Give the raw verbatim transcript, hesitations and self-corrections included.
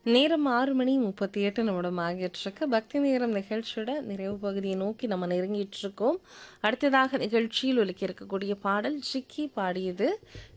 நேரம் ஆறு மணி முப்பத்தி எட்டு நிமிடம் ஆகிட்டிருக்கு. பக்தி நேரம் நிகழ்ச்சியோட நிறைவு பகுதியை நோக்கி நம்ம நெருங்கிட்டு இருக்கோம். அடுத்ததாக நிகழ்ச்சியில் ஒலிக்க இருக்கக்கூடிய பாடல் ஜிக்கி பாடியது